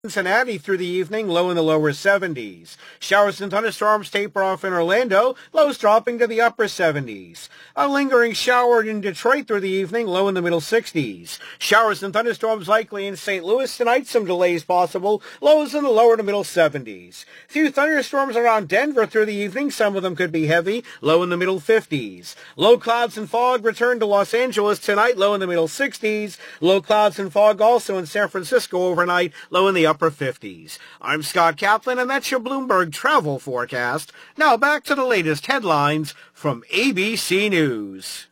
Cincinnati through the evening, low in the lower 70s. Showers and thunderstorms taper off in Orlando, lows dropping to the upper 70s. A lingering shower in Detroit through the evening, low in the middle 60s. Showers and thunderstorms likely in St. Louis tonight, some delays possible, lows in the lower to middle 70s. Few thunderstorms around Denver through the evening, some of them could be heavy, low in the middle 50s. Low clouds and fog return to Los Angeles tonight, low in the middle 60s. Low clouds and fog also in San Francisco overnight, low in the upper 50s. I'm Scott Kaplan, and that's your Bloomberg travel forecast. Now back to the latest headlines from ABC News.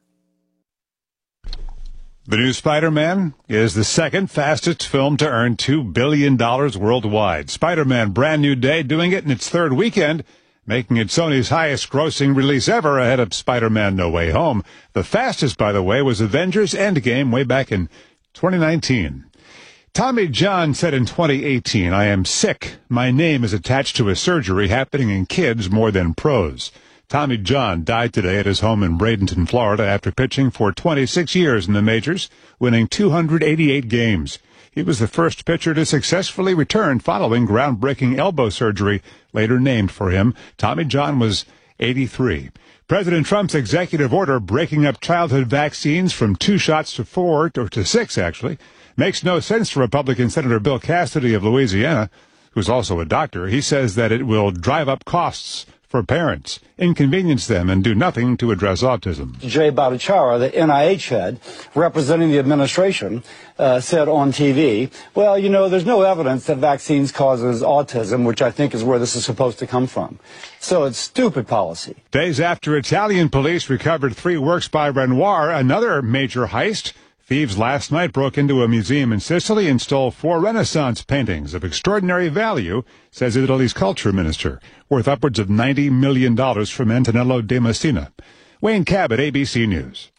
The new Spider-Man is the second fastest film to earn $2 billion worldwide. Spider-Man Brand New Day doing it in its third weekend, making it Sony's highest-grossing release ever ahead of Spider-Man No Way Home. The fastest, by the way, was Avengers Endgame way back in 2019. Tommy John said in 2018, "I am sick. My name is attached to a surgery happening in kids more than pros." Tommy John died today at his home in Bradenton, Florida, after pitching for 26 years in the majors, winning 288 games. He was the first pitcher to successfully return following groundbreaking elbow surgery, later named for him. Tommy John was 83. President Trump's executive order breaking up childhood vaccines from 2 shots to 4, or to 6, actually, makes no sense to Republican Senator Bill Cassidy of Louisiana, who's also a doctor. He says that it will drive up costs for parents, inconvenience them, and do nothing to address autism. Jay Bhattacharya, the NIH head, representing the administration, said on TV, well, you know, there's no evidence that vaccines causes autism, which I think is where this is supposed to come from. So it's stupid policy. Days after Italian police recovered 3 works by Renoir, another major heist, thieves last night broke into a museum in Sicily and stole 4 Renaissance paintings of extraordinary value, says Italy's culture minister, worth upwards of $90 million from Antonello de Messina. Wayne Cabot, ABC News.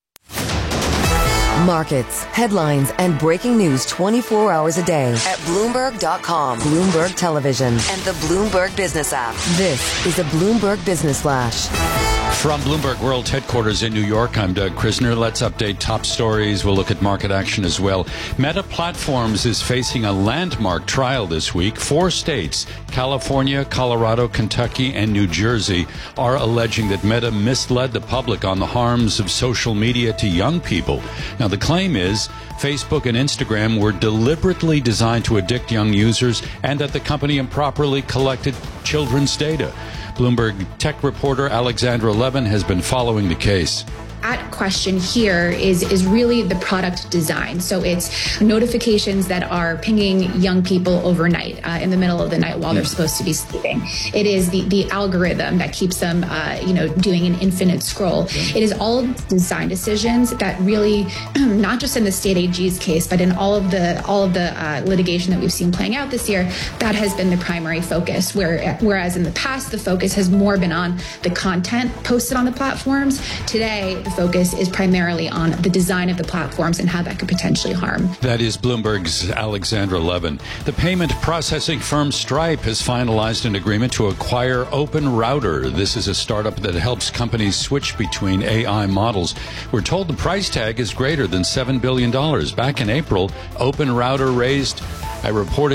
Markets, headlines, and breaking news 24 hours a day at Bloomberg.com, Bloomberg Television, and the Bloomberg Business app. This is a Bloomberg Business Flash. From Bloomberg World Headquarters in New York, I'm Doug Krisner. Let's update top stories. We'll look at market action as well. Meta Platforms is facing a landmark trial this week. 4 states, California, Colorado, Kentucky, and New Jersey, are alleging that Meta misled the public on the harms of social media to young people. Now, the claim is Facebook and Instagram were deliberately designed to addict young users and that the company improperly collected children's data. Bloomberg tech reporter Alexandra Levin has been following the case. At question here is really the product design. So it's notifications that are pinging young people overnight in the middle of the night while they're supposed to be sleeping. It is the algorithm that keeps them, doing an infinite scroll. It is all of design decisions that really, not just in the state AG's case, but in all of the litigation that we've seen playing out this year, that has been the primary focus. Whereas in the past, the focus has more been on the content posted on the platforms. Today, the focus is primarily on the design of the platforms and how that could potentially harm. That is Bloomberg's Alexandra Levin. The payment processing firm Stripe has finalized an agreement to acquire OpenRouter. This is a startup that helps companies switch between AI models. We're told the price tag is greater than $7 billion. Back in April, OpenRouter raised a reported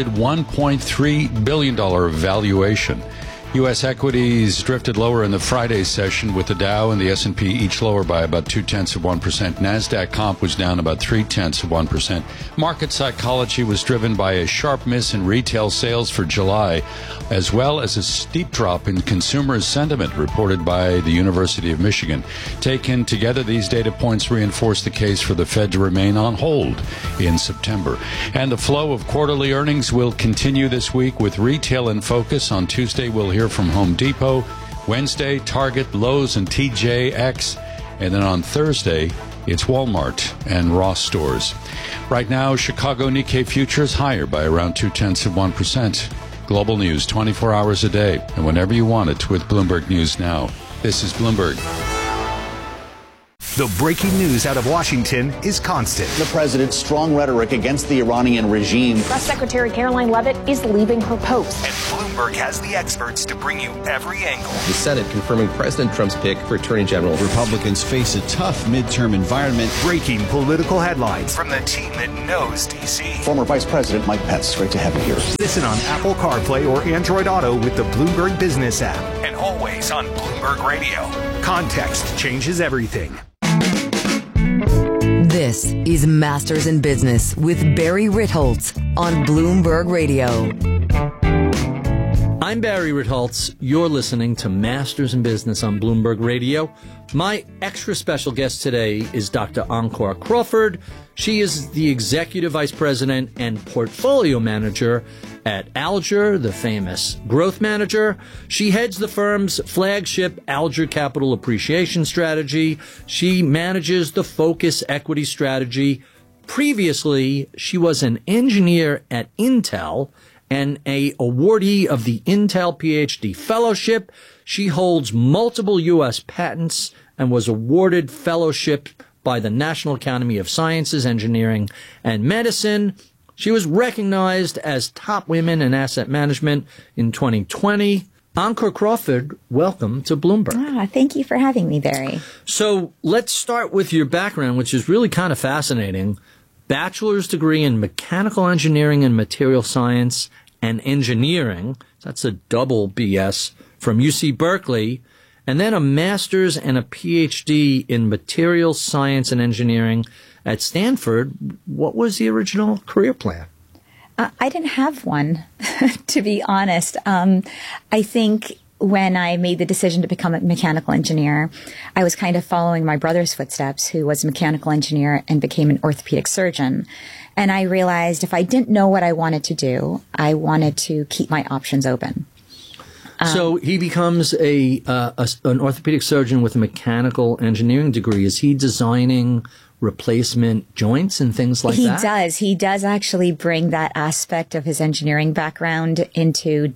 $1.3 billion valuation. U.S. equities drifted lower in the Friday session, with the Dow and the S&P each lower by about 0.2%. NASDAQ comp was down about 0.3%. Market psychology was driven by a sharp miss in retail sales for July, as well as a steep drop in consumer sentiment reported by the University of Michigan. Taken together, these data points reinforce the case for the Fed to remain on hold in September. And the flow of quarterly earnings will continue this week, with retail in focus. On Tuesday, we'll hear from Home Depot. Wednesday, Target, Lowe's, and TJX. And then on Thursday, it's Walmart and Ross stores. Right now, Chicago Nikkei futures higher by around 0.2%. Global news 24 hours a day and whenever you want it with Bloomberg News Now. This is Bloomberg. The breaking news out of Washington is constant. The president's strong rhetoric against the Iranian regime. Press Secretary Caroline Leavitt is leaving her post. And Bloomberg has the experts to bring you every angle. The Senate confirming President Trump's pick for Attorney General. Republicans face a tough midterm environment. Breaking political headlines from the team that knows D.C. Former Vice President Mike Pence, great to have you here. Listen on Apple CarPlay or Android Auto with the Bloomberg Business app. And always on Bloomberg Radio. Context changes everything. This is Masters in Business with Barry Ritholtz on Bloomberg Radio. I'm Barry Ritholtz. You're listening to Masters in Business on Bloomberg Radio. My extra special guest today is Dr. Ankur Crawford. She is the Executive Vice President and Portfolio Manager at Alger, the famous growth manager. She heads the firm's flagship Alger Capital Appreciation Strategy. She manages the Focus Equity Strategy. Previously, she was an engineer at Intel and a awardee of the Intel PhD Fellowship. She holds multiple U.S. patents and was awarded fellowship by the National Academy of Sciences, Engineering, and Medicine. She was recognized as top women in asset management in 2020. Ankur Crawford, welcome to Bloomberg. Thank you for having me, Barry. So let's start with your background, which is really kind of fascinating. Bachelor's degree in mechanical engineering and material science and engineering. That's a double BS from UC Berkeley. And then a master's and a PhD in material science and engineering at Stanford. What was the original career plan? I didn't have one, to be honest. I think when I made the decision to become a mechanical engineer, I was kind of following my brother's footsteps, who was a mechanical engineer and became an orthopedic surgeon. And I realized if I didn't know what I wanted to do, I wanted to keep my options open. So he becomes an orthopedic surgeon with a mechanical engineering degree. Is he designing replacement joints and things like that? He does. He does actually bring that aspect of his engineering background into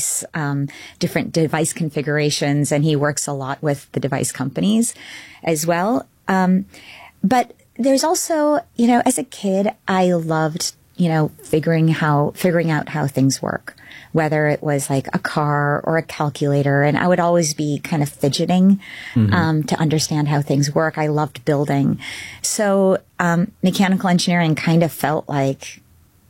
different device configurations, and he works a lot with the device companies as well. But there's also, as a kid, I loved, figuring out how things work, whether it was like a car or a calculator. And I would always be kind of fidgeting to understand how things work. I loved building. So mechanical engineering kind of felt like,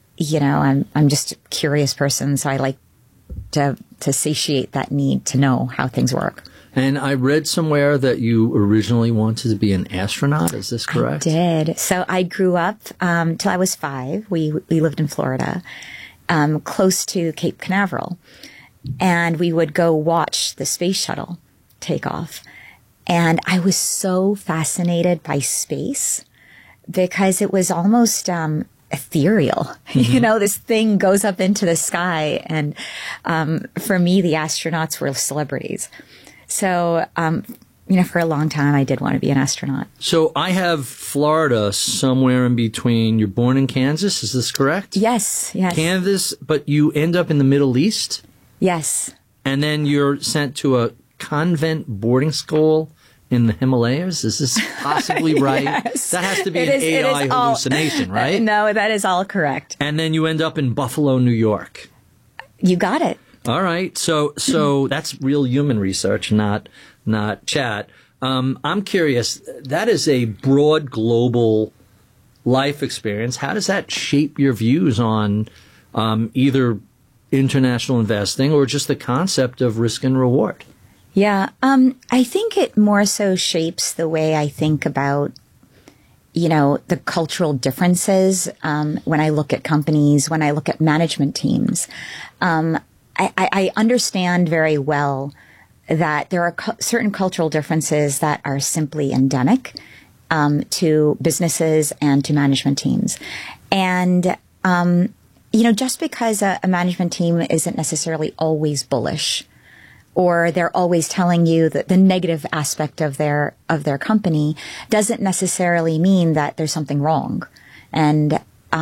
I'm just a curious person. So I like to satiate that need to know how things work. And I read somewhere that you originally wanted to be an astronaut. Is this correct? I did. So I grew up till I was 5. We lived in Florida, close to Cape Canaveral. And we would go watch the space shuttle take off. And I was so fascinated by space because it was almost ethereal. This thing goes up into the sky. And for me, the astronauts were celebrities. So, for a long time, I did want to be an astronaut. So I have Florida somewhere in between. You're born in Kansas, is this correct? Yes. Kansas, but you end up in the Middle East? Yes. And then you're sent to a convent boarding school in the Himalayas? Is this possibly right? Yes. That has to be an AI hallucination, right? No, that is all correct. And then you end up in Buffalo, New York. You got it. All right. So that's real human research, not chat. I'm curious. That is a broad global life experience. How does that shape your views on either international investing or just the concept of risk and reward? Yeah. I think it more so shapes the way I think about, the cultural differences when I look at companies, when I look at management teams. I understand very well that there are certain cultural differences that are simply endemic to businesses and to management teams. And, just because a management team isn't necessarily always bullish, or they're always telling you that the negative aspect of their company, doesn't necessarily mean that there's something wrong. And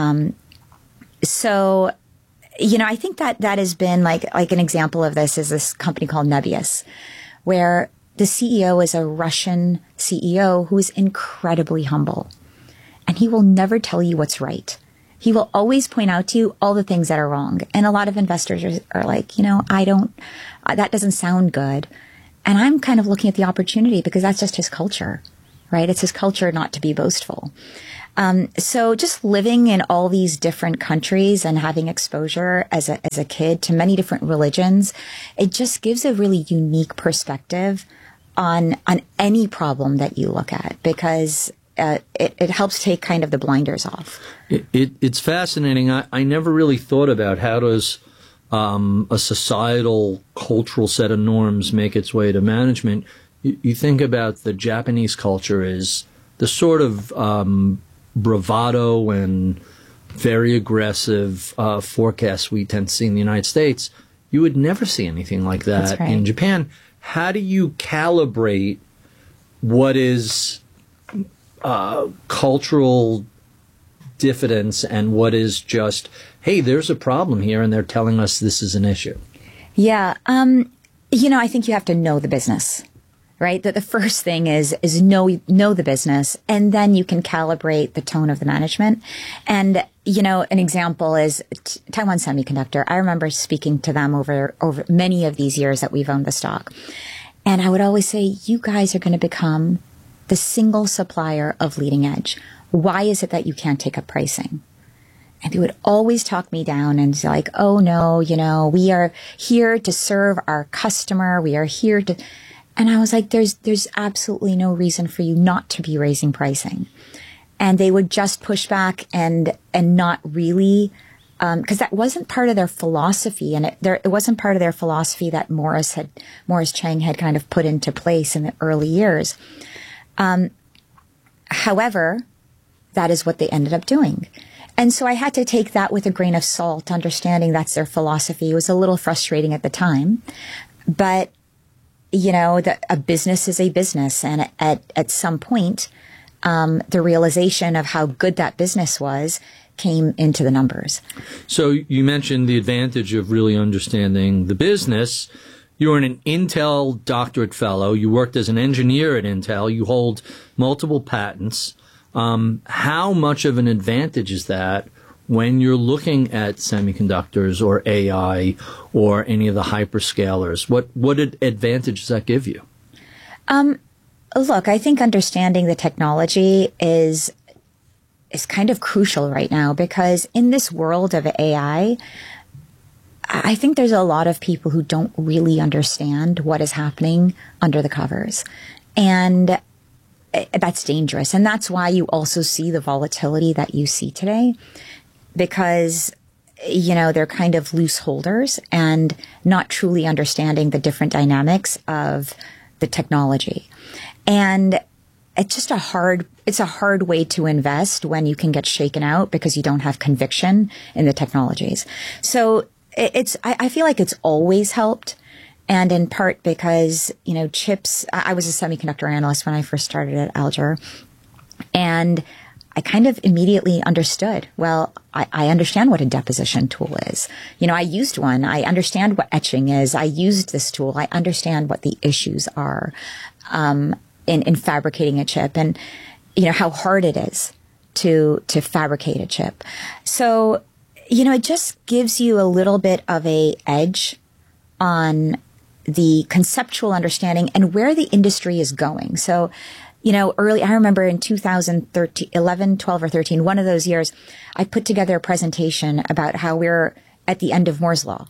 so I think that has been like an example of this is this company called Nebius, where the CEO is a Russian CEO who is incredibly humble, and he will never tell you what's right. He will always point out to you all the things that are wrong. And a lot of investors are like, that doesn't sound good. And I'm kind of looking at the opportunity because that's just his culture, right? It's his culture not to be boastful. So just living in all these different countries and having exposure as a kid to many different religions, it just gives a really unique perspective on any problem that you look at, because it helps take kind of the blinders off. It's fascinating. I never really thought about how does a societal, cultural set of norms make its way to management. You think about the Japanese culture is the sort of bravado and very aggressive forecasts we tend to see in the United States. You would never see anything like that in Japan. How do you calibrate what is cultural diffidence and what is just, hey, there's a problem here and they're telling us this is an issue? Yeah. I think you have to know the business, right? That the first thing is know the business, and then you can calibrate the tone of the management. And, an example is Taiwan Semiconductor. I remember speaking to them over many of these years that we've owned the stock. And I would always say, you guys are going to become the single supplier of leading edge. Why is it that you can't take up pricing? And they would always talk me down and say like, oh no, we are here to serve our customer. We are here to, and I was like, there's absolutely no reason for you not to be raising pricing. And they would just push back and not really, because that wasn't part of their philosophy, and it wasn't part of their philosophy that Morris Chang had kind of put into place in the early years. However, that is what they ended up doing. And so I had to take that with a grain of salt, understanding that's their philosophy. It was a little frustrating at the time, but a business is a business. And at some point, the realization of how good that business was came into the numbers. So you mentioned the advantage of really understanding the business. You're an Intel doctorate fellow. You worked as an engineer at Intel. You hold multiple patents. How much of an advantage is that when you're looking at semiconductors or AI or any of the hyperscalers? What advantage does that give you? Look, I think understanding the technology is kind of crucial right now, because in this world of AI, I think there's a lot of people who don't really understand what is happening under the covers. And that's dangerous. And that's why you also see the volatility that you see today, because, they're kind of loose holders and not truly understanding the different dynamics of the technology. And it's just a hard way to invest when you can get shaken out because you don't have conviction in the technologies. So I feel like it's always helped. And in part because, chips, I was a semiconductor analyst when I first started at Alger. And I kind of immediately understood, well, I understand what a deposition tool is. I used one. I understand what etching is. I used this tool. I understand what the issues are in fabricating a chip, and, how hard it is to fabricate a chip. So, it just gives you a little bit of a edge on the conceptual understanding and where the industry is going. So, I remember in 2011, 12 or 13, one of those years, I put together a presentation about how we're at the end of Moore's Law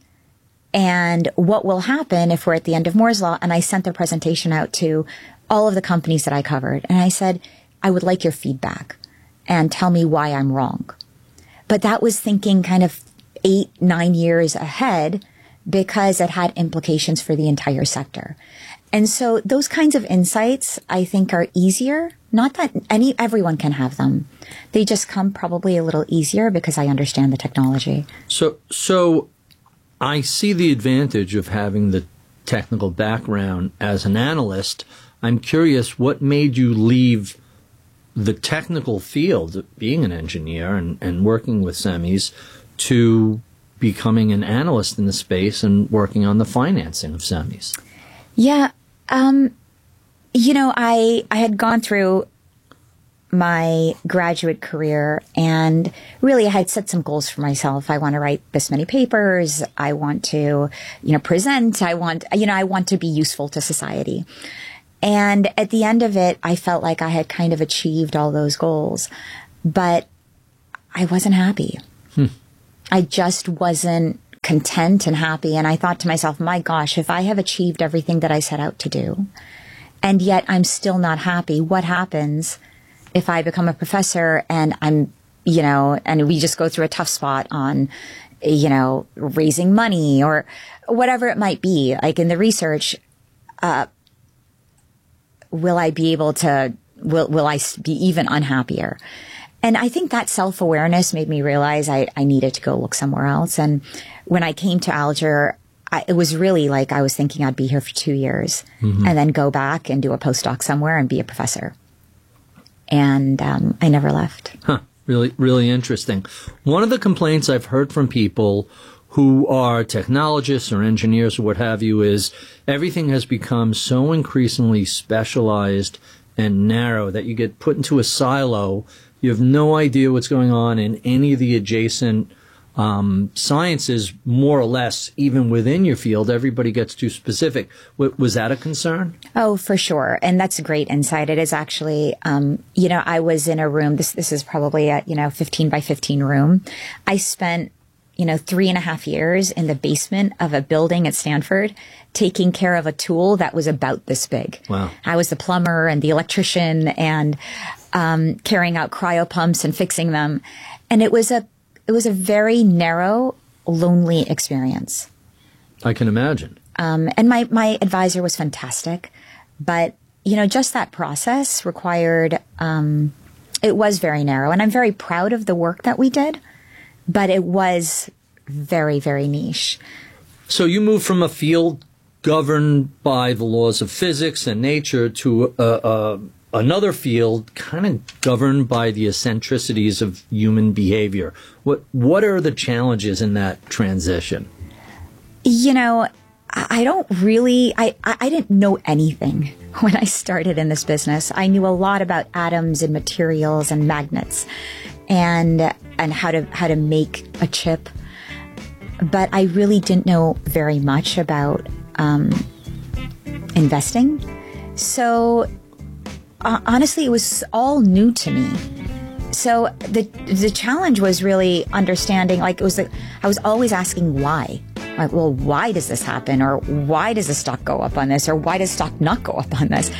and what will happen if we're at the end of Moore's Law. And I sent the presentation out to all of the companies that I covered. And I said, I would like your feedback and tell me why I'm wrong. But that was thinking kind of 8-9 years ahead, because it had implications for the entire sector. And so those kinds of insights, I think, are easier. Not that everyone can have them. They just come probably a little easier because I understand the technology. So I see the advantage of having the technical background as an analyst. I'm curious, what made you leave the technical field, being an engineer and working with semis, to becoming an analyst in the space and working on the financing of semis? Yeah. I had gone through my graduate career, and really I had set some goals for myself. I want to write this many papers. I want to, present. I want to be useful to society. And at the end of it, I felt like I had kind of achieved all those goals, but I wasn't happy. I just wasn't content and happy. And I thought to myself, my gosh, if I have achieved everything that I set out to do, and yet I'm still not happy, what happens if I become a professor and I'm, and we just go through a tough spot on, raising money or whatever it might be, like in the research, will I be able to, will I be even unhappier? And I think that self-awareness made me realize I needed to go look somewhere else. And when I came to Alger, it was really like I was thinking I'd be here for 2 years and then go back and do a postdoc somewhere and be a professor. And I never left. Really, really interesting. One of the complaints I've heard from people who are technologists or engineers or what have you is everything has become so increasingly specialized and narrow that you get put into a silo. You have no idea what's going on in any of the adjacent sciences, more or less, even within your field. Everybody gets too specific. Was that a concern? Oh, for sure. And that's a great insight. It is actually, I was in a room, this is probably a, 15 by 15 room. I spent, 3.5 years in the basement of a building at Stanford taking care of a tool that was about this big. Wow. I was the plumber and the electrician and carrying out cryopumps and fixing them. And it was a very narrow, lonely experience. I can imagine. And my advisor was fantastic, but just that process required. It was very narrow, and I'm very proud of the work that we did, but it was very, very niche. So you moved from a field governed by the laws of physics and nature to another field kind of governed by the eccentricities of human behavior. What are the challenges in that transition? I don't really, I didn't know anything when I started in this business. I knew a lot about atoms and materials and magnets and how to make a chip. But I really didn't know very much about investing. So honestly, it was all new to me. So the challenge was really understanding, I was always asking why. Like, well, why does this happen? Or why does the stock go up on this? Or why does stock not go up on this?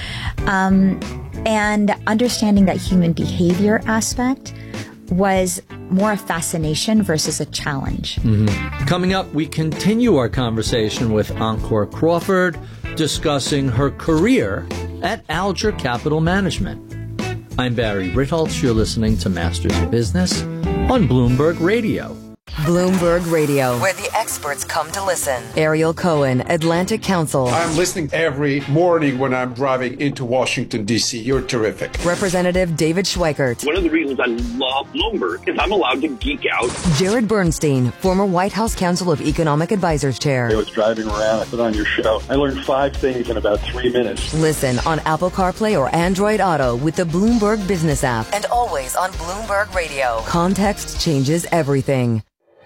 And understanding that human behavior aspect was more a fascination versus a challenge. Mm-hmm. Coming up, we continue our conversation with Encore Crawford, discussing her career at Alger Capital Management. I'm Barry Ritholtz. You're listening to Masters in Business on Bloomberg Radio. Bloomberg Radio, where the experts come to listen. Ariel Cohen, Atlantic Council. I'm listening every morning when I'm driving into Washington, D.C. You're terrific. Representative David Schweikert. One of the reasons I love Bloomberg is I'm allowed to geek out. Jared Bernstein, former White House Council of Economic Advisors Chair. I was driving around, I put on your show. I learned 5 things in about 3 minutes. Listen on Apple CarPlay or Android Auto with the Bloomberg Business app. And always on Bloomberg Radio. Context changes everything.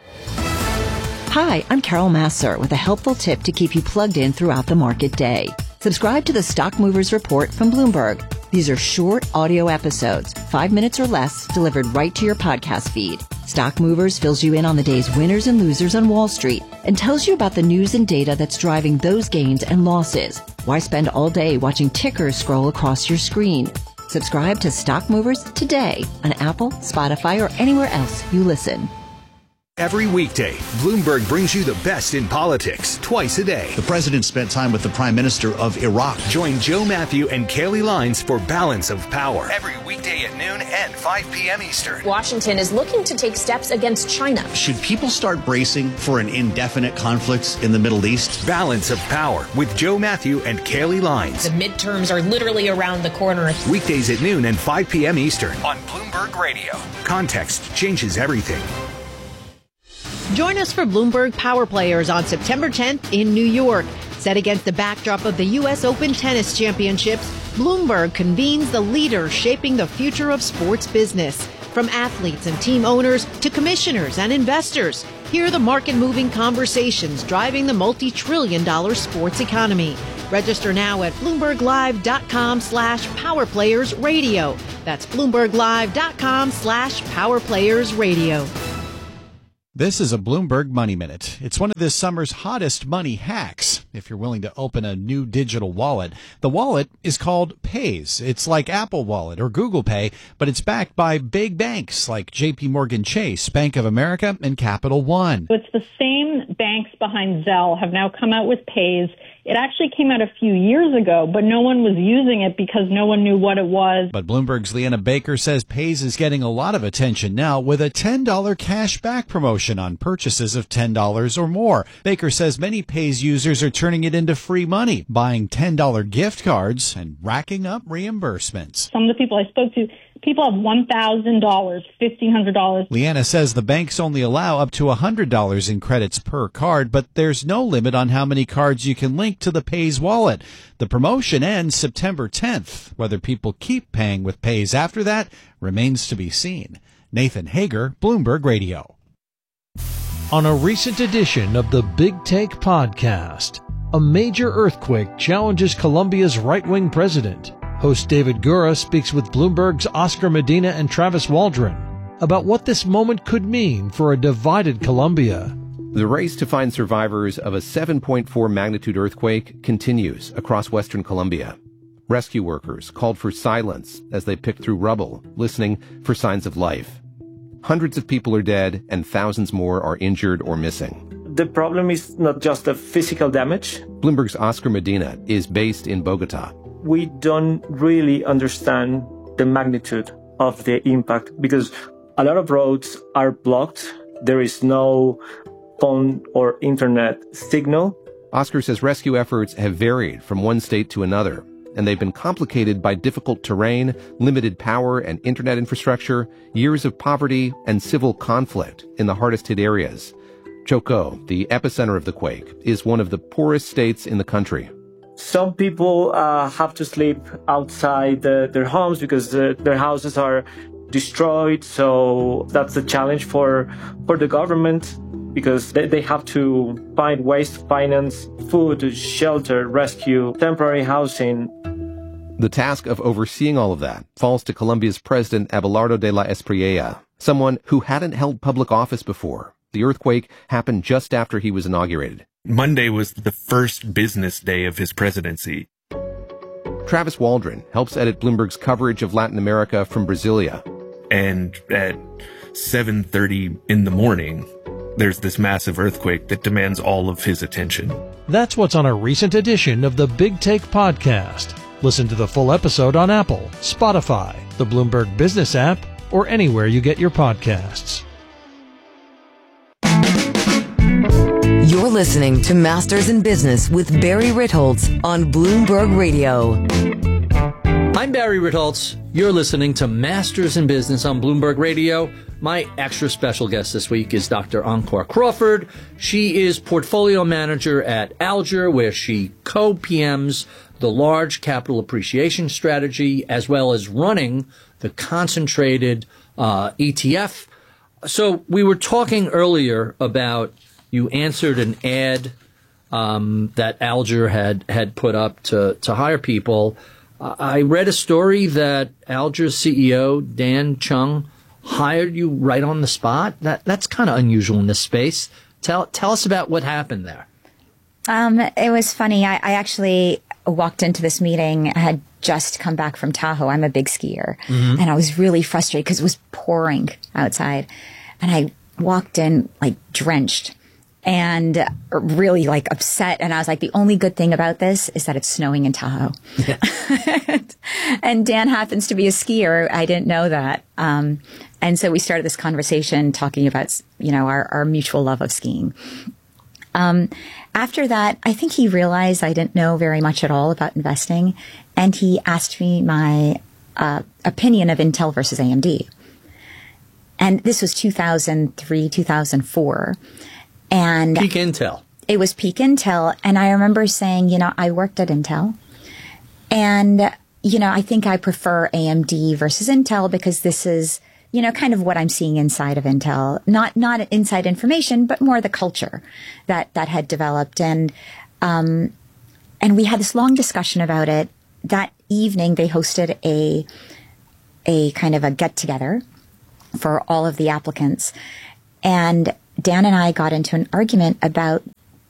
Hi, I'm Carol Massar with a helpful tip to keep you plugged in throughout the market day. Subscribe to the Stock Movers Report from Bloomberg. These are short audio episodes, 5 minutes or less, delivered right to your podcast feed. Stock Movers fills you in on the day's winners and losers on Wall Street and tells you about the news and data that's driving those gains and losses. Why spend all day watching tickers scroll across your screen? Subscribe to Stock Movers today on Apple, Spotify, or anywhere else you listen. Every weekday, Bloomberg brings you the best in politics twice a day. The president spent time with the Prime Minister of Iraq. Join Joe Matthew and Kaylee Lines for Balance of Power. Every weekday at noon and 5 p.m. Eastern. Washington is looking to take steps against China. Should people start bracing for an indefinite conflict in the Middle East? Balance of Power with Joe Matthew and Kaylee Lines. The midterms are literally around the corner. Weekdays at noon and 5 p.m. Eastern on Bloomberg Radio. Context changes everything. Join us for Bloomberg Power Players on September 10th in New York. Set against the backdrop of the U.S. Open Tennis Championships, Bloomberg convenes the leaders shaping the future of sports business. From athletes and team owners to commissioners and investors, hear the market-moving conversations driving the multi-trillion-dollar sports economy. Register now at BloombergLive.com/PowerPlayersRadio. That's BloombergLive.com/PowerPlayersRadio. This is a Bloomberg Money Minute. It's one of this summer's hottest money hacks. If you're willing to open a new digital wallet, the wallet is called Paze. It's like Apple Wallet or Google Pay, but it's backed by big banks like JP Morgan Chase, Bank of America, and Capital One. It's the same banks behind Zelle have now come out with Paze. It actually came out a few years ago, but no one was using it because no one knew what it was. But Bloomberg's Leanna Baker says Paze is getting a lot of attention now with a $10 cash back promotion on purchases of $10 or more. Baker says many Paze users are turning it into free money, buying $10 gift cards and racking up reimbursements. Some of the people I spoke to, people have $1,000, $1,500. Leanna says the banks only allow up to $100 in credits per card, but there's no limit on how many cards you can link to the Paze wallet. The promotion ends September 10th. Whether people keep paying with Paze after that remains to be seen. Nathan Hager, Bloomberg Radio. On a recent edition of the Big Take podcast, a major earthquake challenges Colombia's right-wing president. Host David Gura speaks with Bloomberg's Oscar Medina and Travis Waldron about what this moment could mean for a divided Colombia. The race to find survivors of a 7.4 magnitude earthquake continues across western Colombia. Rescue workers called for silence as they picked through rubble, listening for signs of life. Hundreds of people are dead and thousands more are injured or missing. The problem is not just the physical damage. Bloomberg's Oscar Medina is based in Bogota. We don't really understand the magnitude of the impact because a lot of roads are blocked. There is no phone or internet signal. Oscar says rescue efforts have varied from one state to another, and they've been complicated by difficult terrain, limited power and internet infrastructure, years of poverty, and civil conflict in the hardest hit areas. Chocó, the epicenter of the quake, is one of the poorest states in the country. Some people have to sleep outside their homes because their houses are destroyed. So that's a challenge for the government because they have to find ways to finance food, shelter, rescue, temporary housing. The task of overseeing all of that falls to Colombia's president, Abelardo de la Espriella, someone who hadn't held public office before. The earthquake happened just after he was inaugurated. Monday was the first business day of his presidency. Travis Waldron helps edit Bloomberg's coverage of Latin America from Brasilia. And at 7:30 in the morning, there's this massive earthquake that demands all of his attention. That's what's on a recent edition of the Big Take podcast. Listen to the full episode on Apple, Spotify, the Bloomberg Business app, or anywhere you get your podcasts. You're listening to Masters in Business with Barry Ritholtz on Bloomberg Radio. I'm Barry Ritholtz. You're listening to Masters in Business on Bloomberg Radio. My extra special guest this week is Dr. Ankur Crawford. She is portfolio manager at Alger, where she co-PMs the large capital appreciation strategy, as well as running the concentrated ETF. So we were talking earlier about you answered an ad that Alger had put up to hire people. I read a story that Alger's CEO, Dan Chung, hired you right on the spot. That's kind of unusual in this space. Tell us about what happened there. It was funny. I actually walked into this meeting. I had just come back from Tahoe. I'm a big skier. Mm-hmm. And I was really frustrated because it was pouring outside. And I walked in like drenched and really like upset. And I was like, the only good thing about this is that it's snowing in Tahoe. Yeah. And Dan happens to be a skier. I didn't know that. And so we started this conversation talking about, our mutual love of skiing. After that, I think he realized I didn't know very much at all about investing. And he asked me my opinion of Intel versus AMD. And this was 2003, 2004. And peak Intel. It was peak Intel. And I remember saying, I worked at Intel. And I think I prefer AMD versus Intel because this is, kind of what I'm seeing inside of Intel. Not inside information, but more the culture that had developed. And we had this long discussion about it. That evening, they hosted a kind of a get-together for all of the applicants. And Dan and I got into an argument about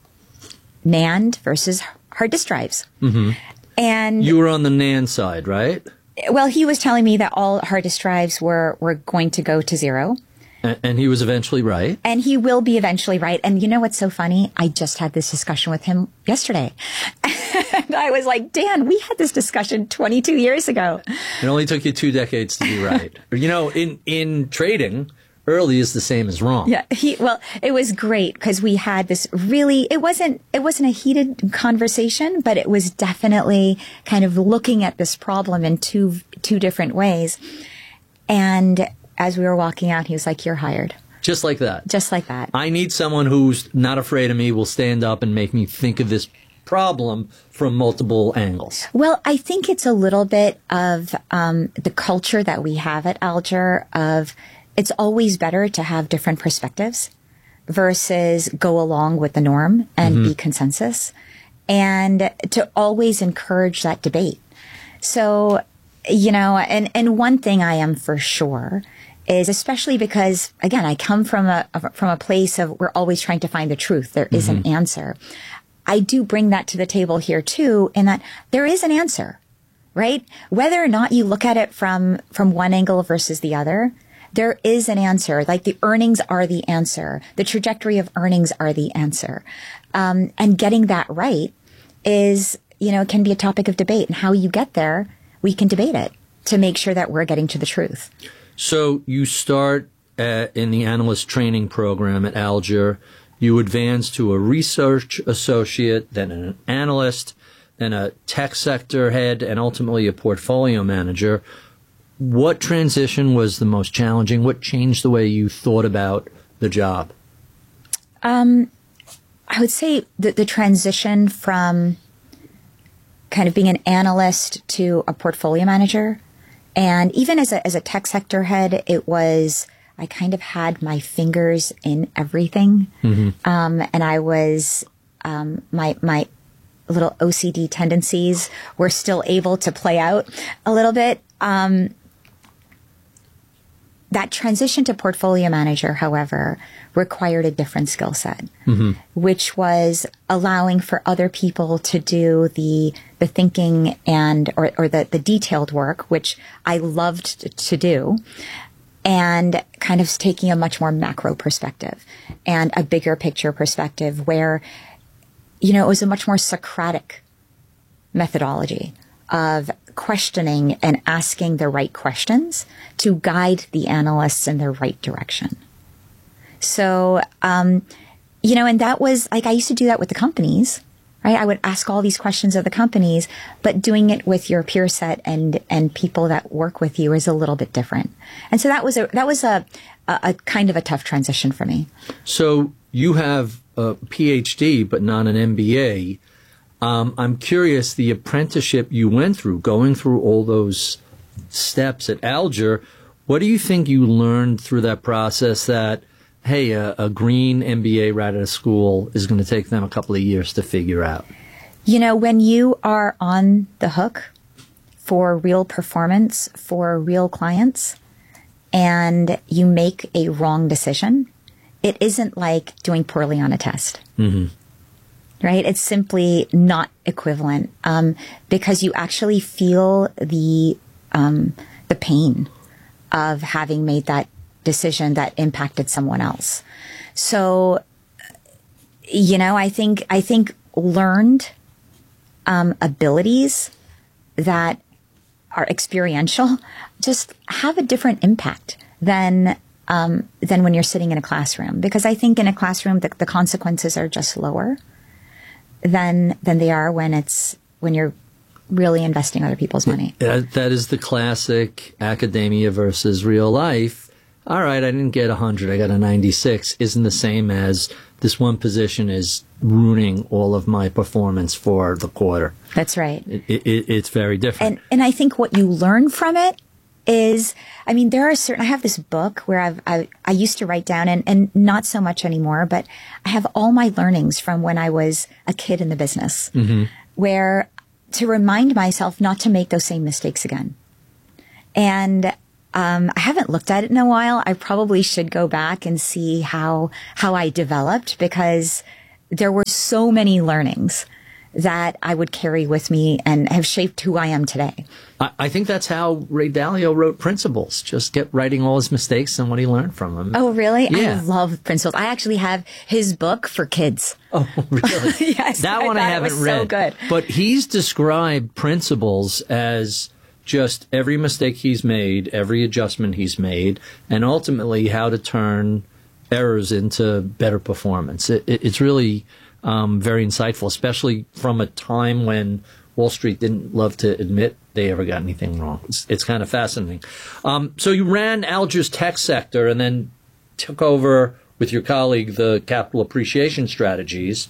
NAND versus hard disk drives. Mm-hmm. And you were on the NAND side, right? Well, he was telling me that all hard disk drives were going to go to zero. And he was eventually right. And he will be eventually right. And you know what's so funny? I just had this discussion with him yesterday. And I was like, Dan, we had this discussion 22 years ago. It only took you 2 decades to be right. In trading, early is the same as wrong. Yeah. It was great because we had this really, it wasn't a heated conversation, but it was definitely kind of looking at this problem in two different ways. And as we were walking out, he was like, "You're hired." Just like that. Just like that. I need someone who's not afraid of me, will stand up and make me think of this problem from multiple angles. Well, I think it's a little bit of the culture that we have at Alger of it's always better to have different perspectives versus go along with the norm and be consensus, and to always encourage that debate. So, and one thing I am for sure is, especially because, again, I come from a place of we're always trying to find the truth. There is an answer. I do bring that to the table here too, in that there is an answer, right? Whether or not you look at it from one angle versus the other, there is an answer. Like the earnings are the answer. The trajectory of earnings are the answer. And getting that right is, can be a topic of debate. And how you get there, we can debate it to make sure that we're getting to the truth. So you start in the analyst training program at Alger. You advance to a research associate, then an analyst, then a tech sector head, and ultimately a portfolio manager. What transition was the most challenging? What changed the way you thought about the job? I would say that the transition from kind of being an analyst to a portfolio manager, and even as a tech sector head, I kind of had my fingers in everything. And I was, my little OCD tendencies were still able to play out a little bit. That transition to portfolio manager, however, required a different skill set, which was allowing for other people to do the thinking or the detailed work, which I loved to do, and kind of taking a much more macro perspective and a bigger picture perspective where, it was a much more Socratic methodology of questioning and asking the right questions to guide the analysts in the right direction. So, and that was like, I used to do that with the companies, right? I would ask all these questions of the companies, but doing it with your peer set and people that work with you is a little bit different. And so that was a kind of a tough transition for me. So you have a PhD, but not an MBA. I'm curious, the apprenticeship you went through, going through all those steps at Alger, what do you think you learned through that process that, hey, a green MBA right out of school is going to take them a couple of years to figure out? When you are on the hook for real performance for real clients and you make a wrong decision, it isn't like doing poorly on a test. Right? It's simply not equivalent, because you actually feel the pain of having made that decision that impacted someone else. So, I think learned abilities that are experiential just have a different impact than when you're sitting in a classroom. Because I think in a classroom the consequences are just lower than they are when you're really investing other people's money. That is the classic academia versus real life. all right, I didn't get 100, I got a 96, isn't the same as this one position is ruining all of my performance for the quarter. That's right. It's very different. And I think what you learn from it is, I mean, there are certain, I have this book where I used to write down, and not so much anymore, but I have all my learnings from when I was a kid in the business, where to remind myself not to make those same mistakes again. And I haven't looked at it in a while. I probably should go back and see how I developed, because there were so many learnings that I would carry with me and have shaped who I am today. I think that's how Ray Dalio wrote Principles. Just kept writing all his mistakes and what he learned from them. Oh, really? Yeah. I love Principles. I actually have his book for kids. Oh, really? Yes. That one I haven't read. So good. But he's described Principles as just every mistake he's made, every adjustment he's made, and ultimately how to turn errors into better performance. It's really very insightful, especially from a time when Wall Street didn't love to admit they ever got anything wrong. It's kind of fascinating. So you ran Alger's tech sector and then took over with your colleague the capital appreciation strategies.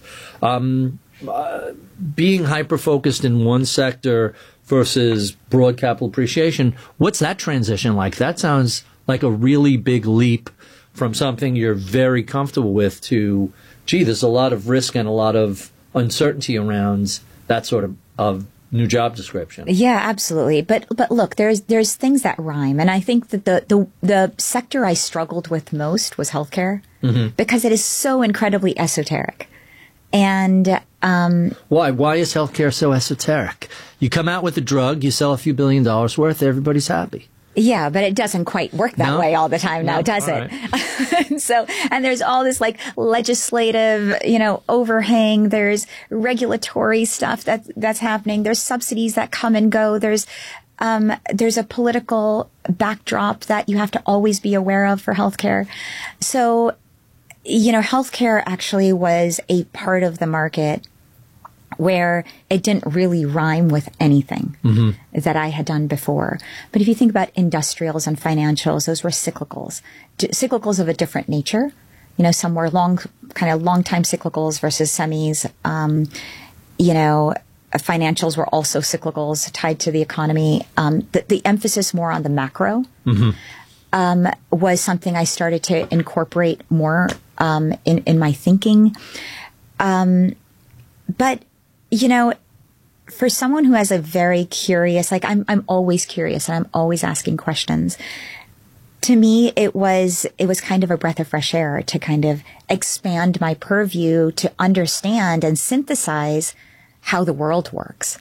Being hyper-focused in one sector versus broad capital appreciation, what's that transition like? That sounds like a really big leap from something you're very comfortable with to, gee, there's a lot of risk and a lot of uncertainty around that sort of new job description. Yeah, absolutely. But look, there's things that rhyme, and I think that the sector I struggled with most was healthcare, because it is so incredibly esoteric. And why is healthcare so esoteric? You come out with a drug, you sell a few $1 billion worth, everybody's happy. Yeah, but it doesn't quite work that way all the time now, does it? Right. And there's all this like legislative, overhang. There's regulatory stuff that's happening. There's subsidies that come and go. There's a political backdrop that you have to always be aware of for healthcare. So, healthcare actually was a part of the market where it didn't really rhyme with anything that I had done before. But if you think about industrials and financials, those were cyclicals of a different nature. Some were long time cyclicals versus semis. Financials were also cyclicals tied to the economy. The emphasis more on the macro was something I started to incorporate more in my thinking. But for someone who has a very curious, like I'm always curious and I'm always asking questions. To me, it was kind of a breath of fresh air to kind of expand my purview to understand and synthesize how the world works.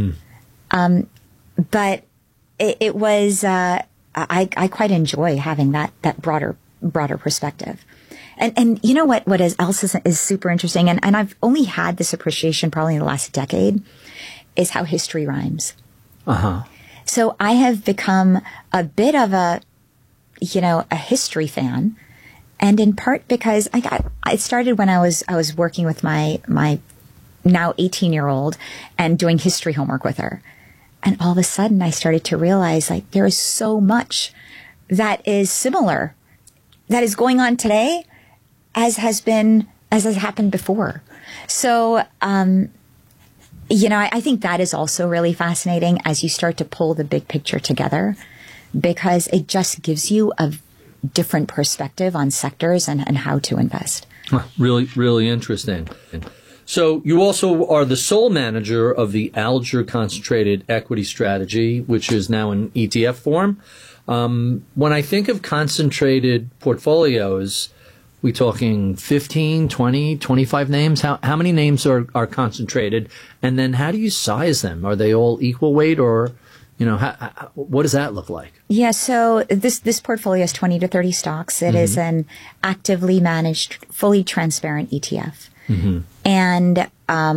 But it was, I quite enjoy having that broader perspective. And you know what else is super interesting, and I've only had this appreciation probably in the last decade, is how history rhymes. So I have become a bit of a history fan, and in part because I started when I was working with my now 18-year-old and doing history homework with her. And all of a sudden I started to realize like there is so much that is similar that is going on today as has happened before. So, I think that is also really fascinating as you start to pull the big picture together, because it just gives you a different perspective on sectors and how to invest. Really, really interesting. So you also are the sole manager of the Alger Concentrated Equity Strategy, which is now in ETF form. When I think of concentrated portfolios, we talking 15, 20, 25 names? How many names are concentrated? And then how do you size them? Are they all equal weight, or, what does that look like? Yeah, so this portfolio is 20 to 30 stocks. It is an actively managed, fully transparent ETF. And,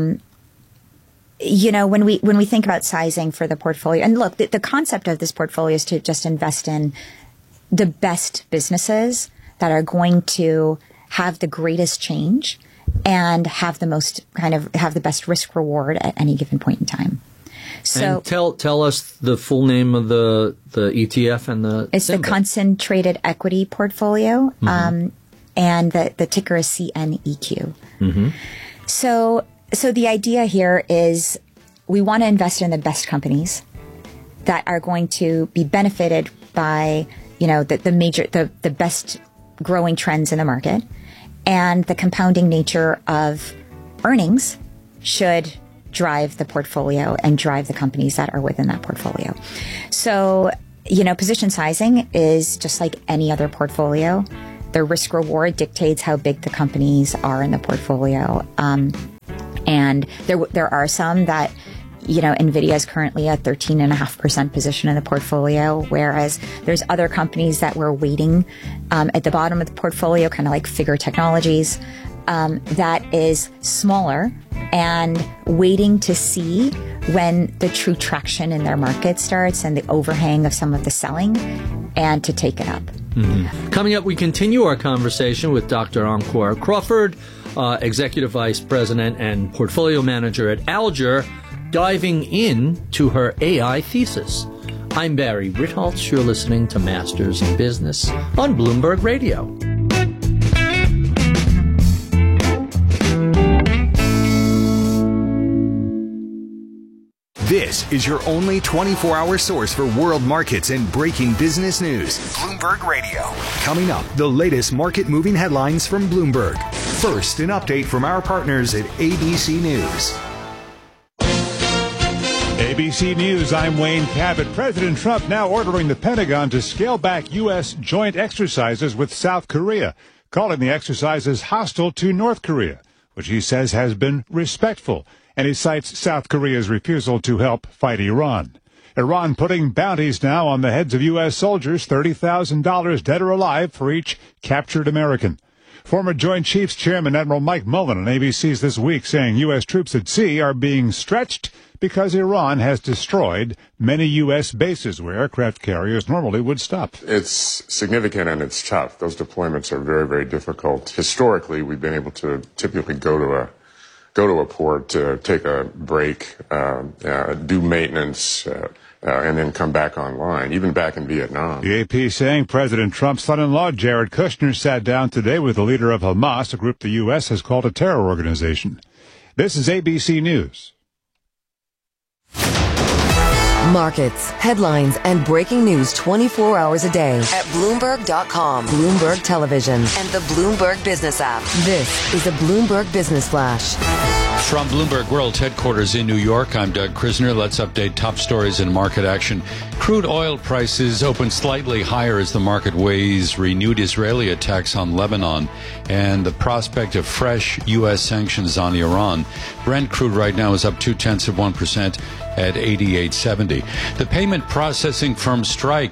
when we think about sizing for the portfolio, and look, the concept of this portfolio is to just invest in the best businesses that are going to have the greatest change and have the best risk reward at any given point in time. So and tell us the full name of the ETF and the it's symbol. The Concentrated Equity Portfolio, and the ticker is CNEQ. Mm-hmm. So the idea here is we want to invest in the best companies that are going to be benefited by, the best growing trends in the market, and the compounding nature of earnings should drive the portfolio and drive the companies that are within that portfolio. So, position sizing is just like any other portfolio. The risk reward dictates how big the companies are in the portfolio. And there are some that, NVIDIA is currently a 13.5% position in the portfolio, whereas there's other companies that we're weighting at the bottom of the portfolio, kind of like Figure Technologies, that is smaller and waiting to see when the true traction in their market starts and the overhang of some of the selling, and to take it up. Mm-hmm. Coming up, we continue our conversation with Dr. Ankur Crawford, Executive Vice President and Portfolio Manager at Alger, diving in to her AI thesis. I'm Barry Ritholtz. You're listening to Masters in Business on Bloomberg Radio. This is your only 24-hour source for world markets and breaking business news. Bloomberg Radio. Coming up, the latest market-moving headlines from Bloomberg. First, an update from our partners at ABC News. ABC News, I'm Wayne Cabot. President Trump now ordering the Pentagon to scale back U.S. joint exercises with South Korea, calling the exercises hostile to North Korea, which he says has been respectful. And he cites South Korea's refusal to help fight Iran. Iran putting bounties now on the heads of U.S. soldiers, $30,000 dead or alive for each captured American. Former Joint Chiefs Chairman Admiral Mike Mullen on ABC's This Week saying U.S. troops at sea are being stretched because Iran has destroyed many U.S. bases where aircraft carriers normally would stop. It's significant and it's tough. Those deployments are very, very difficult. Historically, we've been able to typically go to a port to take a break, do maintenance, and then come back online, even back in Vietnam. The AP saying President Trump's son-in-law, Jared Kushner, sat down today with the leader of Hamas, a group the U.S. has called a terror organization. This is ABC News. Markets, headlines, and breaking news 24 hours a day at Bloomberg.com, Bloomberg Television, and the Bloomberg Business app. This is a Bloomberg Business Flash. From Bloomberg World Headquarters in New York, I'm Doug Krisner. Let's update top stories in market action. Crude oil prices opened slightly higher as the market weighs renewed Israeli attacks on Lebanon and the prospect of fresh U.S. sanctions on Iran. Brent crude right now is up 0.2% at 88.70. The payment processing firm Stripe,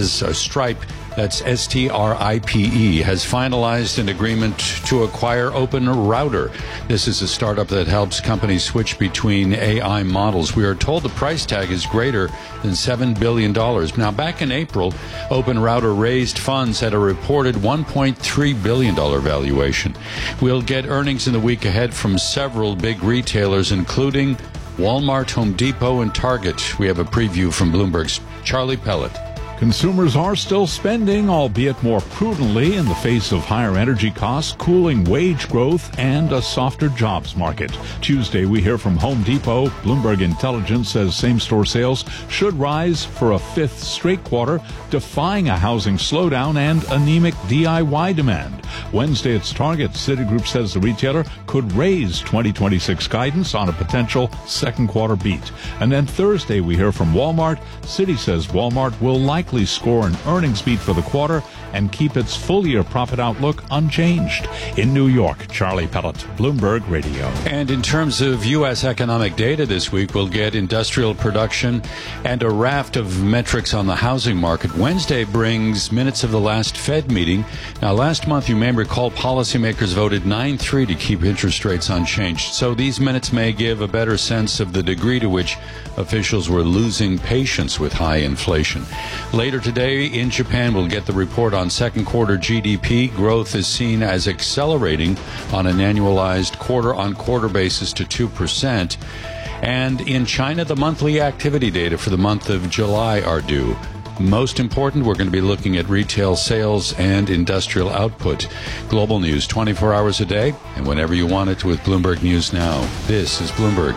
that's S-T-R-I-P-E, has finalized an agreement to acquire OpenRouter. This is a startup that helps companies switch between AI models. We are told the price tag is greater than $7 billion. Now, back in April, OpenRouter raised funds at a reported $1.3 billion valuation. We'll get earnings in the week ahead from several big retailers, including Walmart, Home Depot, and Target. We have a preview from Bloomberg's Charlie Pellet. Consumers are still spending, albeit more prudently, in the face of higher energy costs, cooling wage growth, and a softer jobs market. Tuesday, we hear from Home Depot. Bloomberg Intelligence says same-store sales should rise for a fifth straight quarter, defying a housing slowdown and anemic DIY demand. Wednesday, it's Target. Citigroup says the retailer could raise 2026 guidance on a potential second quarter beat. And then Thursday, we hear from Walmart. Citi says Walmart will likely score an earnings beat for the quarter and keep its full-year profit outlook unchanged. In New York, Charlie Pellet, Bloomberg Radio. And in terms of U.S. economic data this week, we'll get industrial production and a raft of metrics on the housing market. Wednesday brings minutes of the last Fed meeting. Now, last month, you may recall, policymakers voted 9-3 to keep interest rates unchanged. So these minutes may give a better sense of the degree to which officials were losing patience with high inflation. Later today in Japan, we'll get the report on second quarter GDP. Growth is seen as accelerating on an annualized quarter-on-quarter basis to 2%. And in China, the monthly activity data for the month of July are due. Most important, we're going to be looking at retail sales and industrial output. Global news 24 hours a day and whenever you want it with Bloomberg News Now. This is Bloomberg.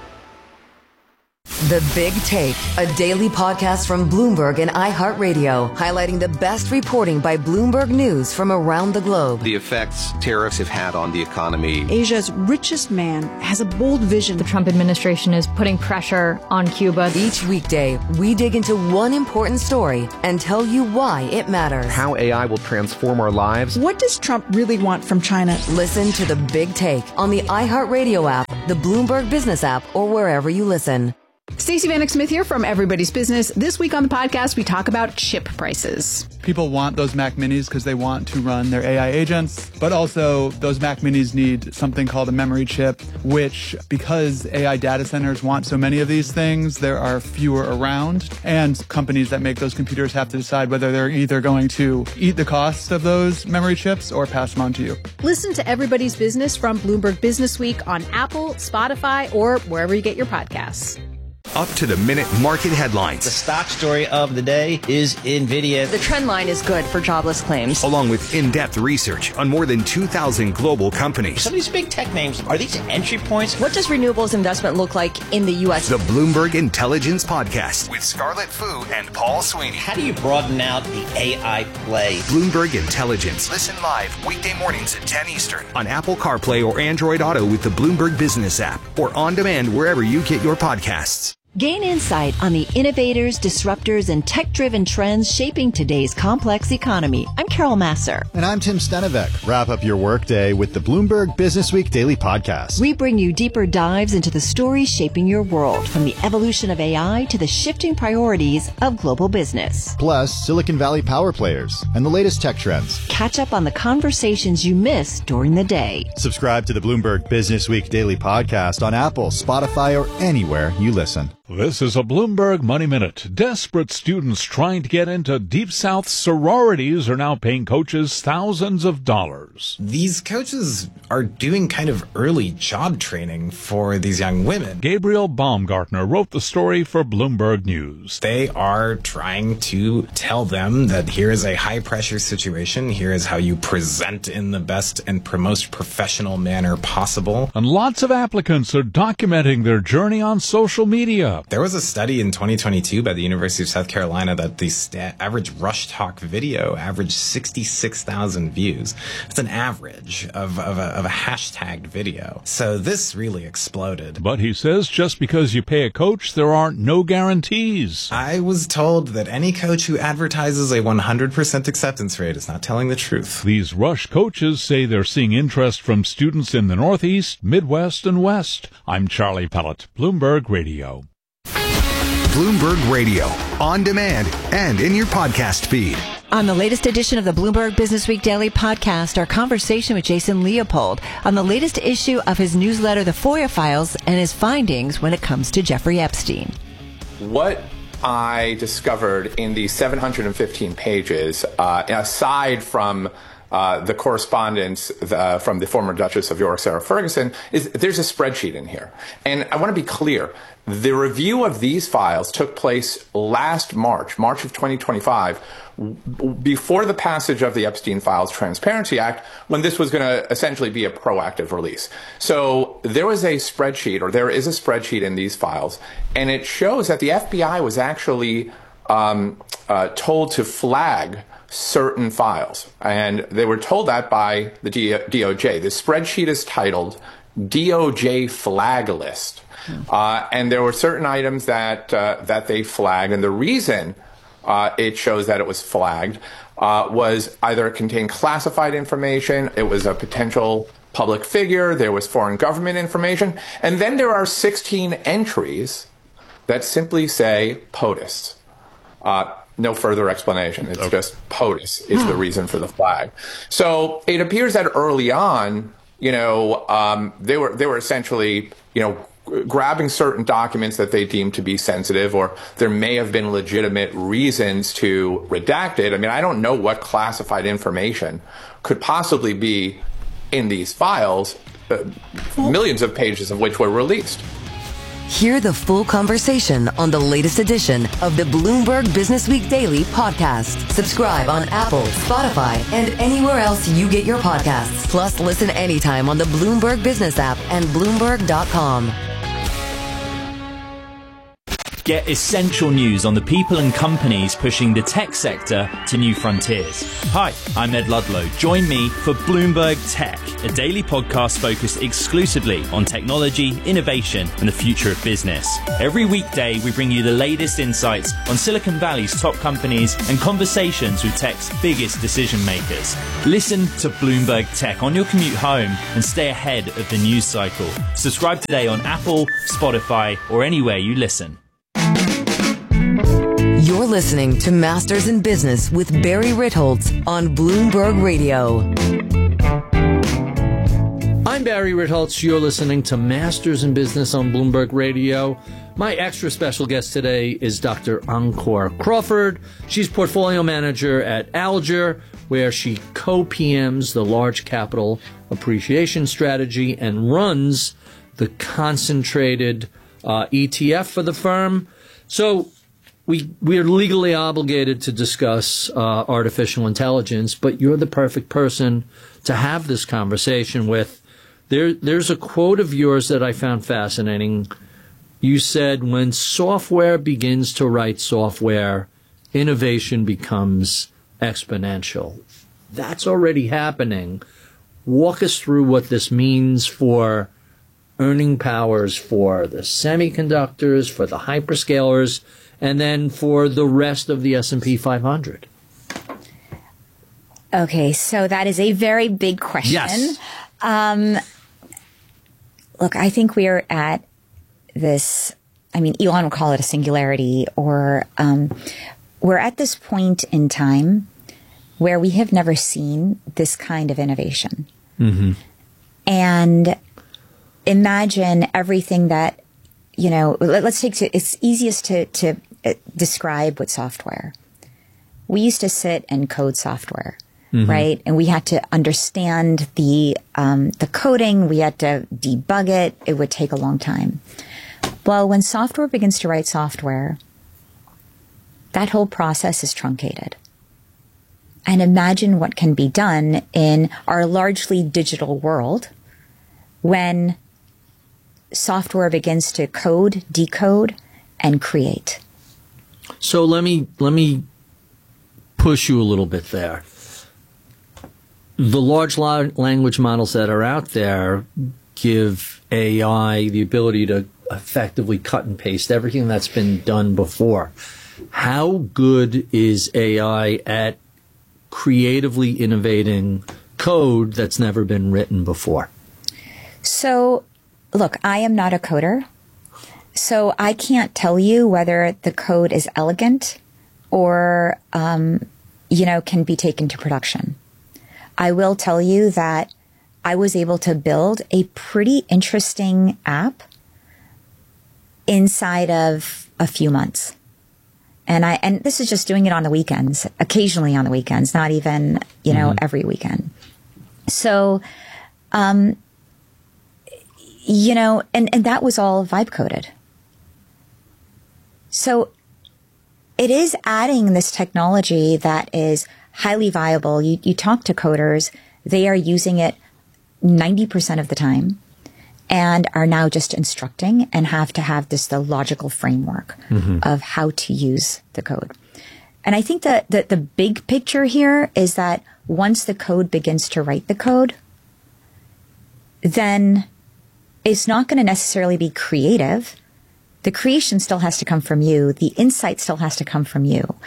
The Big Take, a daily podcast from Bloomberg and iHeartRadio, highlighting the best reporting by Bloomberg News from around the globe. The effects tariffs have had on the economy. Asia's richest man has a bold vision. The Trump administration is putting pressure on Cuba. Each weekday, we dig into one important story and tell you why it matters. How AI will transform our lives. What does Trump really want from China? Listen to The Big Take on the iHeartRadio app, the Bloomberg Business app, or wherever you listen. Stacey Vanek Smith here from Everybody's Business. This week on the podcast, we talk about chip prices. People want those Mac Minis because they want to run their AI agents, but also those Mac Minis need something called a memory chip, which, because AI data centers want so many of these things, there are fewer around, and companies that make those computers have to decide whether they're either going to eat the cost of those memory chips or pass them on to you. Listen to Everybody's Business from Bloomberg Business Week on Apple, Spotify, or wherever you get your podcasts. Up-to-the-minute market headlines. The stock story of the day is NVIDIA. The trend line is good for jobless claims. Along with in-depth research on more than 2,000 global companies. Some of these big tech names, are these entry points? What does renewables investment look like in the U.S.? The Bloomberg Intelligence Podcast with Scarlett Fu and Paul Sweeney. How do you broaden out the AI play? Bloomberg Intelligence. Listen live weekday mornings at 10 Eastern on Apple CarPlay or Android Auto with the Bloomberg Business app or on demand wherever you get your podcasts. Gain insight on the innovators, disruptors, and tech-driven trends shaping today's complex economy. I'm Carol Masser. And I'm Tim Stenevec. Wrap up your workday with the Bloomberg Business Week Daily Podcast. We bring you deeper dives into the stories shaping your world, from the evolution of AI to the shifting priorities of global business. Plus, Silicon Valley power players and the latest tech trends. Catch up on the conversations you missed during the day. Subscribe to the Bloomberg Business Week Daily Podcast on Apple, Spotify, or anywhere you listen. This is a Bloomberg Money Minute. Desperate students trying to get into Deep South sororities are now paying coaches thousands of dollars. These coaches are doing kind of early job training for these young women. Gabriel Baumgartner wrote the story for Bloomberg News. They are trying to tell them that here is a high-pressure situation. Here is how you present in the best and most professional manner possible. And lots of applicants are documenting their journey on social media. There was a study in 2022 by the University of South Carolina that the average Rush Talk video averaged 66,000 views. It's an average of a hashtagged video. So this really exploded. But he says just because you pay a coach, there aren't no guarantees. I was told that any coach who advertises a 100% acceptance rate is not telling the truth. These Rush coaches say they're seeing interest from students in the Northeast, Midwest, and West. I'm Charlie Pellet, Bloomberg Radio. Bloomberg Radio, on demand and in your podcast feed. On the latest edition of the Bloomberg Business Week Daily Podcast, our conversation with Jason Leopold on the latest issue of his newsletter, The FOIA Files, and his findings when it comes to Jeffrey Epstein. What I discovered in these 715 pages, aside from the correspondence from the former Duchess of York, Sarah Ferguson, is there's a spreadsheet in here. And I want to be clear. The review of these files took place last March of 2025, before the passage of the Epstein Files Transparency Act, when this was going to essentially be a proactive release. So there was a spreadsheet, or there is a spreadsheet in these files, and it shows that the FBI was actually told to flag certain files. And they were told that by the DOJ. The spreadsheet is titled DOJ Flag List. And there were certain items that they flagged. And the reason it shows that it was flagged was either it contained classified information, it was a potential public figure, there was foreign government information. And then there are 16 entries that simply say POTUS. No further explanation. It's just POTUS is the reason for the flag. So it appears that early on, they were essentially, grabbing certain documents that they deem to be sensitive, or there may have been legitimate reasons to redact it. I mean, I don't know what classified information could possibly be in these files, millions of pages of which were released. Hear the full conversation on the latest edition of the Bloomberg Business Week Daily podcast. Subscribe on Apple, Spotify, and anywhere else you get your podcasts. Plus, listen anytime on the Bloomberg Business app and Bloomberg.com. Get essential news on the people and companies pushing the tech sector to new frontiers. Hi, I'm Ed Ludlow. Join me for Bloomberg Tech, a daily podcast focused exclusively on technology, innovation, and the future of business. Every weekday, we bring you the latest insights on Silicon Valley's top companies and conversations with tech's biggest decision makers. Listen to Bloomberg Tech on your commute home and stay ahead of the news cycle. Subscribe today on Apple, Spotify, or anywhere you listen. You're listening to Masters in Business with Barry Ritholtz on Bloomberg Radio. I'm Barry Ritholtz. You're listening to Masters in Business on Bloomberg Radio. My extra special guest today is Dr. Ankur Crawford. She's portfolio manager at Alger, where she co-PMs the large capital appreciation strategy and runs the concentrated ETF for the firm. So we are legally obligated to discuss artificial intelligence, but you're the perfect person to have this conversation with. There's a quote of yours that I found fascinating. You said, when software begins to write software, innovation becomes exponential. That's already happening. Walk us through what this means for earning powers for the semiconductors, for the hyperscalers, and then for the rest of the S&P 500. Okay, so that is a very big question. Yes. Look, I think we are at this, I mean, Elon will call it a singularity, or we're at this point in time where we have never seen this kind of innovation. Mm-hmm. And imagine everything that, you know, let's take it's easiest to describe with software. We used to sit and code software, mm-hmm. right? And we had to understand the coding. We had to debug it. It would take a long time. Well, when software begins to write software, that whole process is truncated. And imagine what can be done in our largely digital world when software begins to code, decode, and create. So let me push you a little bit there. The large language models that are out there give AI the ability to effectively cut and paste everything that's been done before. How good is AI at creatively innovating code that's never been written before? So, look, I am not a coder, so I can't tell you whether the code is elegant or, can be taken to production. I will tell you that I was able to build a pretty interesting app inside of a few months. And this is just doing it on the weekends, occasionally on the weekends, not even, every weekend. So, and that was all vibe coded. So it is adding this technology that is highly viable. You talk to coders, they are using it 90% of the time and are now just instructing and have to have the logical framework of how to use the code. And I think that the big picture here is that once the code begins to write the code, then it's not going to necessarily be creative. The creation still has to come from you. The insight still has to come from you.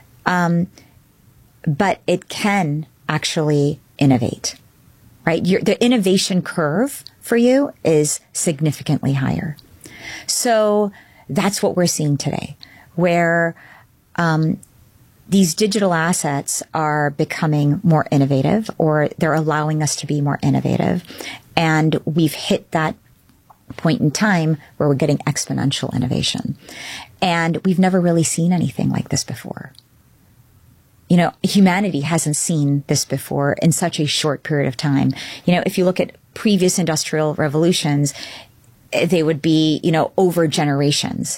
But it can actually innovate, right? The innovation curve for you is significantly higher. So that's what we're seeing today, where these digital assets are becoming more innovative, or they're allowing us to be more innovative. And we've hit that point in time where we're getting exponential innovation. And we've never really seen anything like this before. You know, humanity hasn't seen this before in such a short period of time. You know, if you look at previous industrial revolutions, they would be, you know, over generations.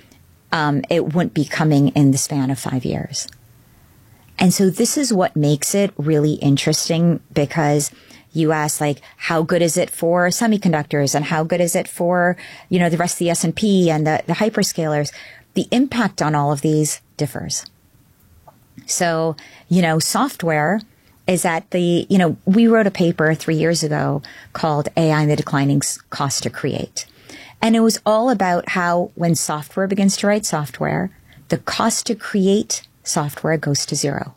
It wouldn't be coming in the span of 5 years. And so this is what makes it really interesting, because you ask, like, how good is it for semiconductors and how good is it for, you know, the rest of the S&P and the hyperscalers? The impact on all of these differs. So, you know, software is at the, you know, we wrote a paper 3 years ago called AI and the Declining Cost to Create. And it was all about how when software begins to write software, the cost to create software goes to zero.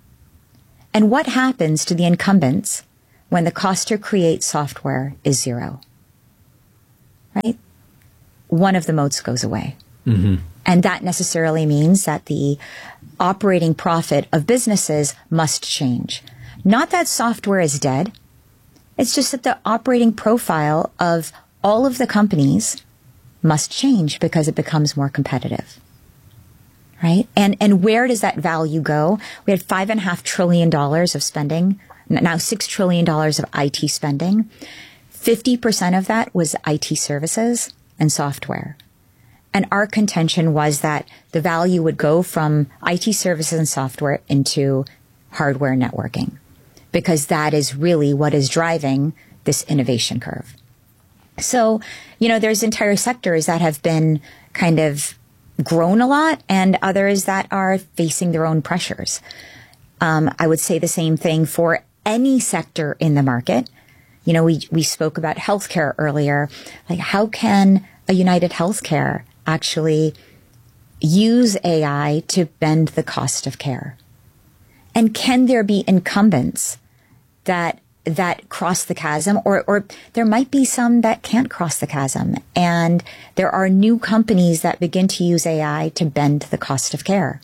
And what happens to the incumbents when the cost to create software is zero? Right? One of the moats goes away. And that necessarily means that the operating profit of businesses must change. Not that software is dead. It's just that the operating profile of all of the companies must change because it becomes more competitive. Right? And where does that value go? We had $5.5 trillion of spending, now $6 trillion of IT spending. 50% of that was IT services and software. And our contention was that the value would go from IT services and software into hardware networking, because that is really what is driving this innovation curve. So, you know, there's entire sectors that have been kind of grown a lot and others that are facing their own pressures. I would say the same thing for any sector in the market. You know, we spoke about healthcare earlier. Like, how can a United Healthcare actually use AI to bend the cost of care? And can there be incumbents that cross the chasm, or there might be some that can't cross the chasm, and there are new companies that begin to use AI to bend the cost of care?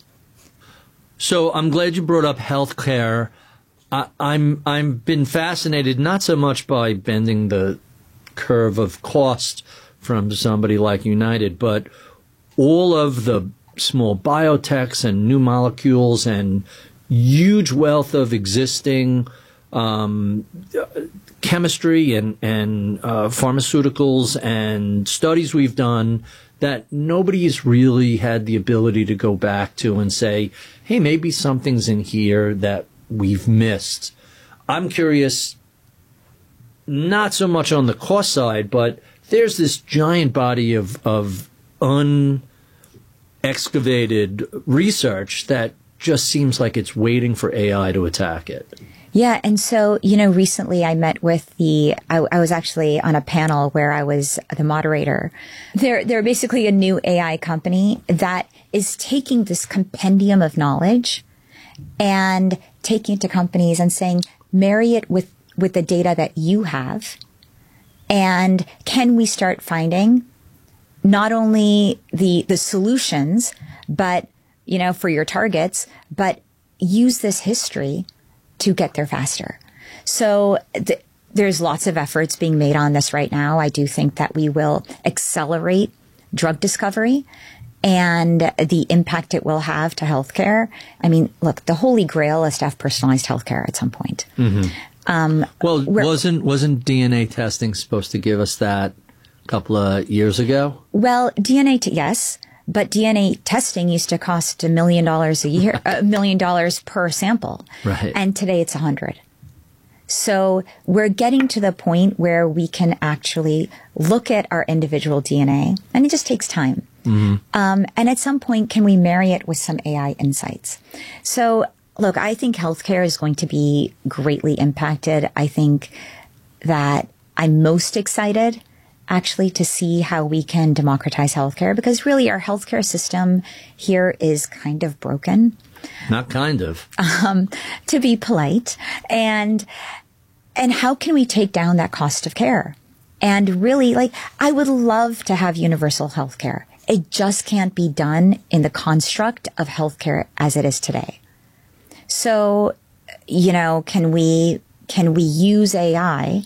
So I'm glad you brought up healthcare. I'm been fascinated not so much by bending the curve of cost from somebody like United, but all of the small biotechs and new molecules and huge wealth of existing chemistry and pharmaceuticals and studies we've done that nobody's really had the ability to go back to and say, hey, maybe something's in here that we've missed. I'm curious, not so much on the cost side, but there's this giant body of unexcavated research that just seems like it's waiting for AI to attack it. Yeah. And so, you know, recently I met with I was actually on a panel where I was the moderator. They're basically a new AI company that is taking this compendium of knowledge and taking it to companies and saying, marry it with the data that you have. And can we start finding not only the solutions, but, you know, for your targets, but use this history to get there faster. So there's lots of efforts being made on this right now. I do think that we will accelerate drug discovery and the impact it will have to healthcare. I mean, look, the holy grail is to have personalized healthcare at some point. Well, wasn't DNA testing supposed to give us that a couple of years ago? Well, yes. But DNA testing used to cost $1 million a year, $1 million per sample. Right. And today it's 100. So we're getting to the point where we can actually look at our individual DNA, and it just takes time. And at some point, can we marry it with some AI insights? So look, I think healthcare is going to be greatly impacted. I think that I'm most excited actually to see how we can democratize healthcare, because really our healthcare system here is kind of broken. Not kind of. To be polite. And how can we take down that cost of care? And really, like, I would love to have universal healthcare. It just can't be done in the construct of healthcare as it is today. So, you know, can we use AI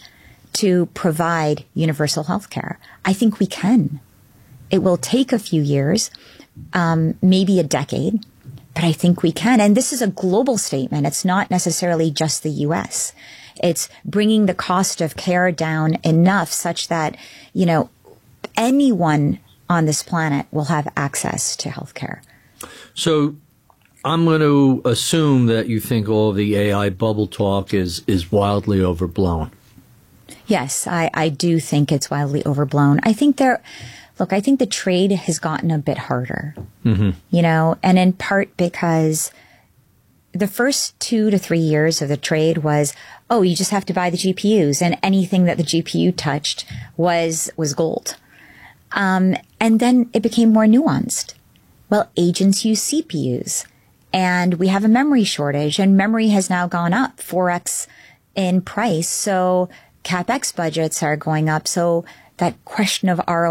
to provide universal health care? I think we can. It will take a few years, maybe a decade, but I think we can. And this is a global statement. It's not necessarily just the U.S. It's bringing the cost of care down enough such that, anyone on this planet will have access to health care. So I'm going to assume that you think all of the AI bubble talk is wildly overblown. Yes, I do think it's wildly overblown. I think the trade has gotten a bit harder, and in part because the first 2 to 3 years of the trade was, you just have to buy the GPUs, and anything that the GPU touched was gold. And then it became more nuanced. Well, agents use CPUs, and we have a memory shortage, and memory has now gone up 4x in price. So CapEx budgets are going up. So that question of ROI